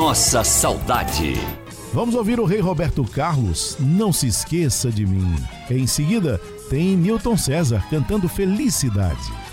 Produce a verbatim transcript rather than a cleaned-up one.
nossa saudade. Vamos ouvir o Rei Roberto Carlos, Não Se Esqueça de Mim. Em seguida, tem Newton César cantando Felicidade.